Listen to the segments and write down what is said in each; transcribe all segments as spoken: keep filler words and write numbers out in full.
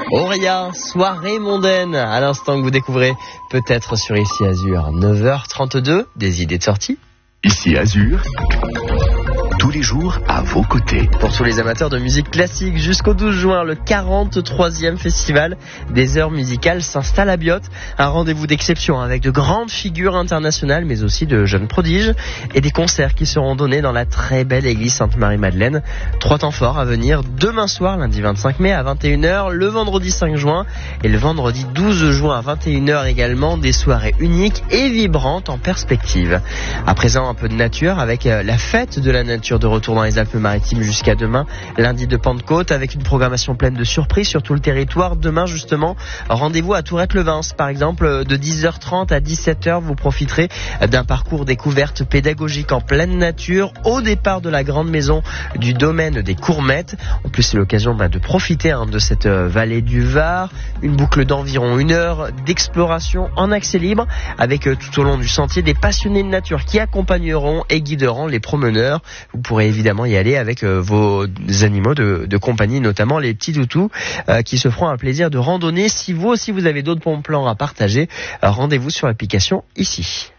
Auria, soirée mondaine, à l'instant que vous découvrez peut-être sur Ici Azur, neuf heures trente-deux, des idées de sortie. Ici Azur, tous les jours à vos côtés. Pour tous les amateurs de musique classique, jusqu'au douze juin, le quarante-troisième festival des heures musicales s'installe à Biot. Un rendez-vous d'exception avec de grandes figures internationales, mais aussi de jeunes prodiges et des concerts qui seront donnés dans la très belle église Sainte-Marie-Madeleine. Trois temps forts à venir demain soir, lundi vingt-cinq mai à vingt et une heures, le vendredi cinq juin et le vendredi douze juin à vingt et une heures également. Des soirées uniques et vibrantes en perspective. À présent, un peu de nature avec la fête de la nature de retour dans les Alpes-Maritimes jusqu'à demain, lundi de Pentecôte, avec une programmation pleine de surprises sur tout le territoire. Demain justement, rendez-vous à Tourette-le-Vins par exemple, de dix heures trente à dix-sept heures. Vous profiterez d'un parcours découverte pédagogique en pleine nature au départ de la grande maison du domaine des Courmettes. En plus, c'est l'occasion bah, de profiter hein, de cette vallée du Var, une boucle d'environ une heure d'exploration en accès libre avec euh, tout au long du sentier des passionnés de nature qui accompagneront et guideront les promeneurs. Vous pourrez évidemment y aller avec euh, vos animaux de, de compagnie, notamment les petits toutous euh, qui se feront un plaisir de randonnée. Si vous aussi vous avez d'autres bons plans à partager, euh, rendez-vous sur l'application Ici.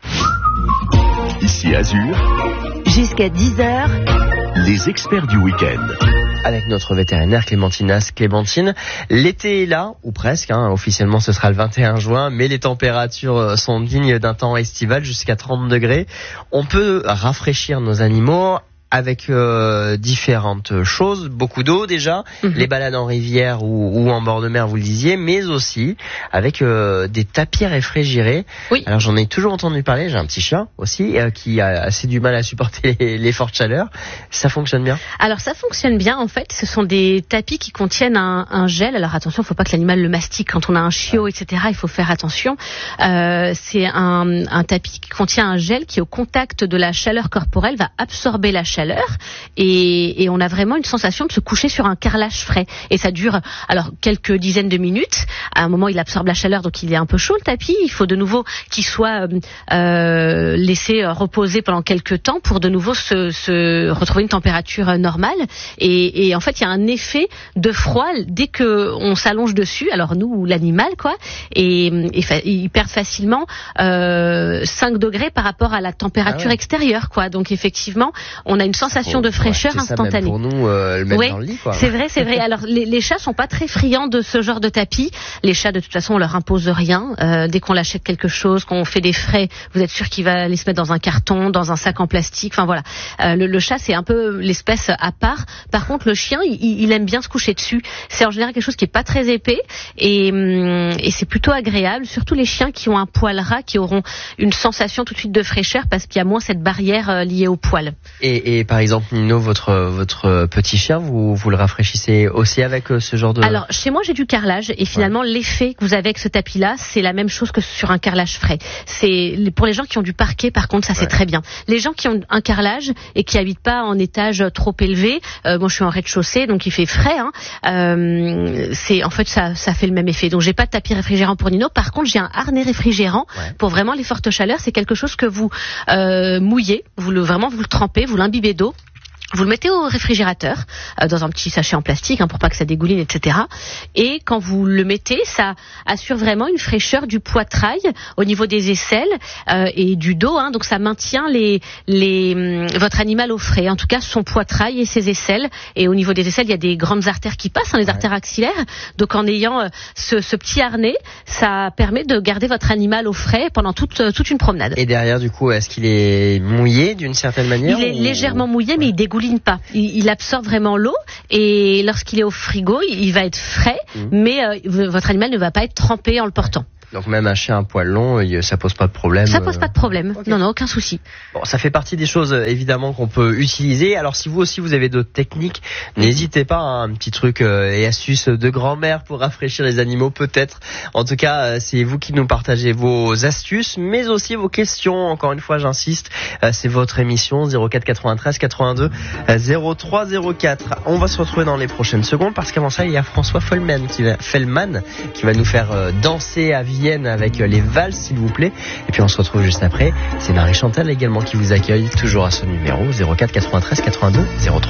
Ici Azur, jusqu'à dix heures, les experts du week-end. Avec notre vétérinaire Clémentinas Clémentine. L'été est là, ou presque, hein. Officiellement ce sera le vingt et un juin, mais les températures sont dignes d'un temps estival jusqu'à trente degrés. On peut rafraîchir nos animaux avec euh, différentes choses, beaucoup d'eau déjà, mmh. les balades en rivière ou, ou en bord de mer, vous le disiez, mais aussi avec euh, des tapis réfrigérés. Oui. Alors j'en ai toujours entendu parler, j'ai un petit chien aussi euh, qui a assez du mal à supporter les, les fortes chaleurs. Ça fonctionne bien? Alors ça fonctionne bien en fait, ce sont des tapis qui contiennent un, un gel. Alors attention, il ne faut pas que l'animal le mastique. Quand on a un chiot, ouais. et cetera, il faut faire attention. Euh, c'est un, un tapis qui contient un gel qui au contact de la chaleur corporelle va absorber la chaleur. Et, et on a vraiment une sensation de se coucher sur un carrelage frais. Et ça dure alors quelques dizaines de minutes. À un moment, il absorbe la chaleur, donc il est un peu chaud le tapis. Il faut de nouveau qu'il soit euh, laissé reposer pendant quelques temps pour de nouveau se, se retrouver une température normale. Et, et en fait, il y a un effet de froid dès que on s'allonge dessus. Alors nous, ou l'animal, quoi. Et, et fa- il perd facilement euh, cinq degrés par rapport à la température ah ouais. extérieure, quoi. Donc effectivement, on a une sensation oh, de fraîcheur instantanée. Ça même pour nous, euh, le mettre ouais, dans le lit, quoi. C'est vrai, c'est vrai. Alors les, les chats sont pas très friands de ce genre de tapis. Les chats, de toute façon, on leur impose rien. Euh, dès qu'on l'achète quelque chose, qu'on fait des frais, vous êtes sûr qu'il va les se mettre dans un carton, dans un sac en plastique. Enfin voilà. Euh, le, le chat, c'est un peu l'espèce à part. Par contre, le chien, il, il aime bien se coucher dessus. C'est en général quelque chose qui est pas très épais et, et c'est plutôt agréable. Surtout les chiens qui ont un poil ras, qui auront une sensation tout de suite de fraîcheur parce qu'il y a moins cette barrière euh, liée au poil. Et, et par exemple, Nino, votre votre petit chien, vous vous le rafraîchissez aussi avec ce genre de... Alors, chez moi, j'ai du carrelage et finalement, ouais. l'effet que vous avez avec ce tapis-là, c'est la même chose que sur un carrelage frais. C'est pour les gens qui ont du parquet, par contre, ça ouais. c'est très bien. Les gens qui ont un carrelage et qui habitent pas en étage trop élevé, euh, moi je suis en rez-de-chaussée, donc il fait frais. Hein, euh, c'est en fait ça ça fait le même effet. Donc j'ai pas de tapis réfrigérant pour Nino. Par contre, j'ai un harnais réfrigérant ouais. pour vraiment les fortes chaleurs. C'est quelque chose que vous euh, mouillez, vous le vraiment vous le trempez, vous l'imbibez d'eau. Vous le mettez au réfrigérateur euh, dans un petit sachet en plastique hein, pour pas que ça dégouline, et cetera. Et quand vous le mettez, ça assure vraiment une fraîcheur du poitrail au niveau des aisselles euh, et du dos. Hein, donc ça maintient les, les, hum, votre animal au frais. En tout cas, son poitrail et ses aisselles. Et au niveau des aisselles, il y a des grandes artères qui passent, hein, les ouais. artères axillaires. Donc en ayant euh, ce, ce petit harnais, ça permet de garder votre animal au frais pendant toute, toute une promenade. Et derrière, du coup, est-ce qu'il est mouillé d'une certaine manière? Il est ou... légèrement mouillé, mais il dégouline pas. Il, il absorbe vraiment l'eau et lorsqu'il est au frigo, il, il va être frais, mmh. mais euh, votre animal ne va pas être trempé en le portant. Donc même un chien à poil long, ça pose pas de problème. Ça pose pas de problème. Okay. Non, non, aucun souci. Bon, ça fait partie des choses évidemment qu'on peut utiliser. Alors si vous aussi vous avez d'autres techniques, n'hésitez pas. Hein, un petit truc euh, et astuce de grand-mère pour rafraîchir les animaux, peut-être. En tout cas, euh, c'est vous qui nous partagez vos astuces, mais aussi vos questions. Encore une fois, j'insiste, euh, c'est votre émission zéro quatre quatre-vingt-treize quatre-vingt-deux zéro trois zéro quatre. On va se retrouver dans les prochaines secondes parce qu'avant ça, il y a François Fellman qui va, Fellman, qui va nous faire euh, danser à vie avec les valses, s'il vous plaît. Et puis on se retrouve juste après. C'est Marie Chantal également qui vous accueille toujours à ce numéro zéro quatre quatre-vingt-treize quatre-vingt-deux zéro trois.